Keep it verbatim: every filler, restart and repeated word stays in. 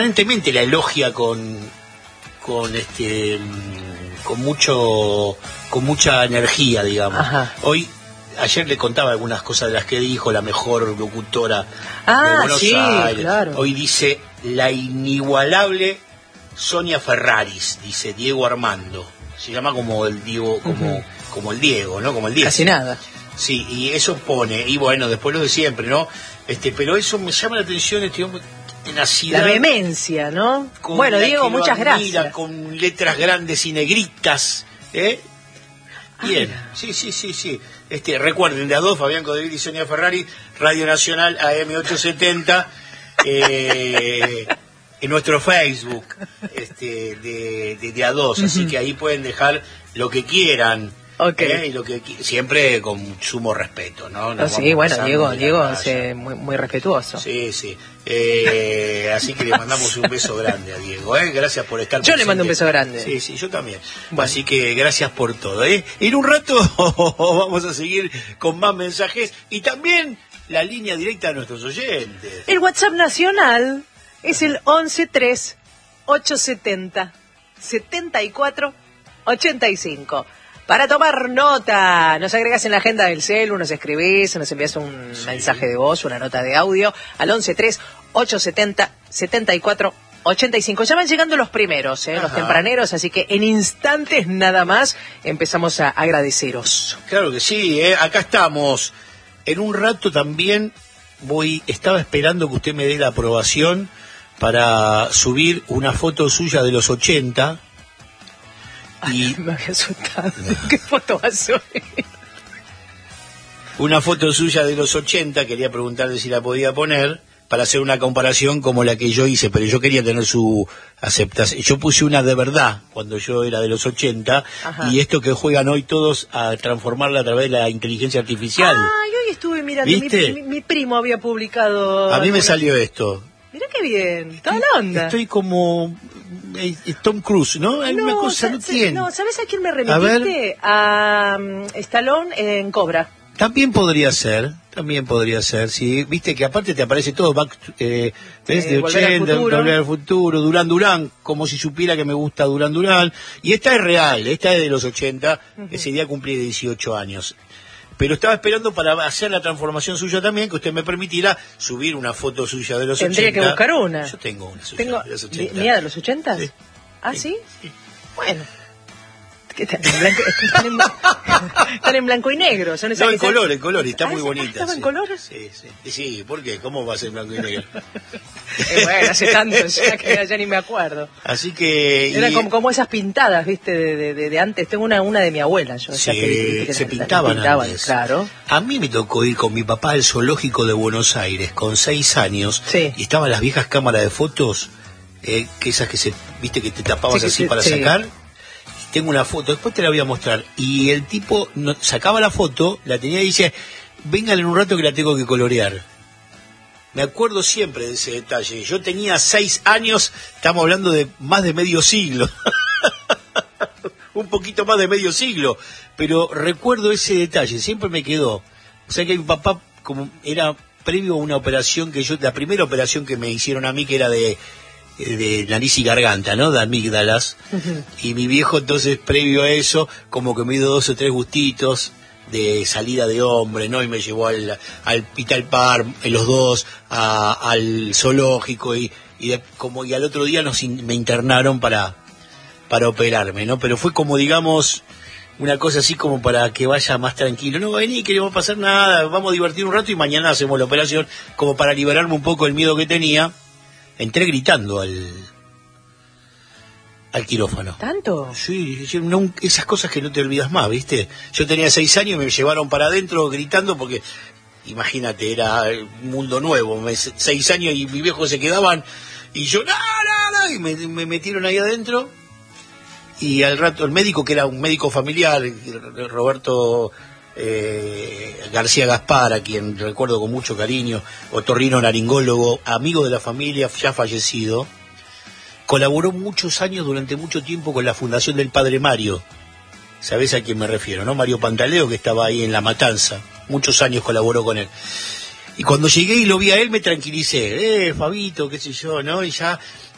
Evidentemente la elogia con con este con mucho con mucha energía, digamos. Ajá. Hoy ayer le contaba algunas cosas de las que dijo la mejor locutora ah, de Buenos sí, Aires. Claro. Hoy dice la inigualable Sonia Ferraris, dice Diego Armando. Se llama como el Diego, como uh-huh. como el Diego, ¿no? Como el Diego. Casi nada. Sí, y eso pone, y bueno, después lo de siempre, ¿no? Este, pero eso me llama la atención, este hombre, tenacidad. La vehemencia, ¿no? Bueno, Diego, muchas admira, gracias. Con letras grandes y negritas, ¿eh? Bien, ah, sí, sí, sí, sí. Este, recuerden, de a dos, Fabián Codevil y Sonia Ferrari, Radio Nacional A M ochocientos setenta, eh, en nuestro Facebook, este, de, de, de a dos, uh-huh. Así que ahí pueden dejar lo que quieran. Okay. ¿Eh? Y lo que siempre con sumo respeto, ¿no? No, sí, bueno, Diego, Diego es eh, muy, muy respetuoso. Sí, sí. Eh, así que le mandamos un beso grande a Diego, ¿eh? Gracias por estar. Yo presente. Le mando un beso grande. Sí, sí, yo también. Bueno. Así que gracias por todo, ¿eh? En un rato vamos a seguir con más mensajes y también la línea directa de nuestros oyentes. El WhatsApp nacional es el once tres ochocientos setenta setenta y cuatro ochenta y cinco. Para tomar nota, nos agregás en la agenda del celu, nos escribís, nos envías un sí. mensaje de voz, una nota de audio al once tres ochocientos setenta setenta y cuatro ochenta y cinco. Ya van llegando los primeros, ¿eh? Los tempraneros, así que en instantes nada más empezamos a agradeceros. Claro que sí, ¿eh? Acá estamos. En un rato también voy, estaba esperando que usted me dé la aprobación para subir una foto suya de los ochenta. Y me había asustado. ¿Qué foto va a subir? Una foto suya de los ochenta, quería preguntarle si la podía poner para hacer una comparación como la que yo hice, pero yo quería tener su aceptación. Yo puse una de verdad cuando yo era de los ochenta. Ajá. Y esto que juegan hoy todos a transformarla a través de la inteligencia artificial. Ah, yo hoy estuve mirando, mi, mi, mi primo había publicado... A mí me salió esto. Mirá qué bien, toda la onda. Estoy como Tom Cruise, ¿no? Hay no, una cosa, no tiene. No, ¿sabes a quién me remitiste? A, a um, Stallone en Cobra. También podría ser, también podría ser, sí. Viste que aparte te aparece todo, back, eh, ¿ves? Eh, de Volver ochenta, al Futuro. Volver al Futuro, Durán Durán, como si supiera que me gusta Durán Durán. Y esta es real, esta es de los ochenta, uh-huh. Ese día cumplí dieciocho años. Pero estaba esperando para hacer la transformación suya también, que usted me permitiera subir una foto suya de los Tendría ochenta. Tendría que buscar una. Yo tengo una suya tengo, de los ochenta. ¿Mía de los ochenta? Sí. ¿Ah, sí? sí? Bueno. Están en, blanco, están, en, están en blanco y negro. Son esas no, en que color, se... en color, y está ah, muy bonita. ¿Estaba sí. en colores? Sí, sí. Sí, ¿por qué? ¿Cómo va a ser en blanco y negro? eh, bueno, hace tanto ya que ya ni me acuerdo. Así que... Eran y... como, como esas pintadas, ¿viste? De, de, de, de antes. Tengo una una de mi abuela. Yo, sí, que, que se la, pintaban, pintaban antes. Claro. A mí me tocó ir con mi papá al zoológico de Buenos Aires con seis años. Sí. Y estaban las viejas cámaras de fotos, eh, que esas que se, viste, que te tapabas sí, así sí, para sí. sacar. Tengo una foto, después te la voy a mostrar. Y el tipo no, sacaba la foto, la tenía y dice, vengan en un rato que la tengo que colorear. Me acuerdo siempre de ese detalle. Yo tenía seis años, estamos hablando de más de medio siglo. Un poquito más de medio siglo. Pero recuerdo ese detalle, siempre me quedó. O sea que mi papá, como era previo a una operación que yo, la primera operación que me hicieron a mí, que era de... de nariz y garganta, ¿no? De amígdalas. Uh-huh. Y mi viejo entonces, previo a eso, como que me dio dos o tres gustitos de salida de hombre, ¿no? Y me llevó al, al Vital Park, los dos, a, al zoológico, y, y, de, como, y al otro día nos in, me internaron para, para operarme, ¿no? Pero fue como, digamos, una cosa así como para que vaya más tranquilo. No, vení, que no va a pasar nada, vamos a divertir un rato y mañana hacemos la operación, como para liberarme un poco el miedo que tenía. Entré gritando al al quirófano. ¿Tanto? Sí, no, esas cosas que no te olvidas más, ¿viste? Yo tenía seis años y me llevaron para adentro gritando porque, imagínate, era un mundo nuevo. Me, seis años y mis viejos se quedaban y yo, no, no, no, y me, me metieron ahí adentro. Y al rato el médico, que era un médico familiar, Roberto... Eh, García Gaspar, a quien recuerdo con mucho cariño, otorrinolaringólogo, amigo de la familia, ya fallecido, colaboró muchos años, durante mucho tiempo, con la fundación del Padre Mario. ¿Sabés a quién me refiero, no? Mario Pantaleo, que estaba ahí en La Matanza, muchos años colaboró con él. Y cuando llegué y lo vi a él, me tranquilicé, eh, Fabito, qué sé yo, ¿no? Y ya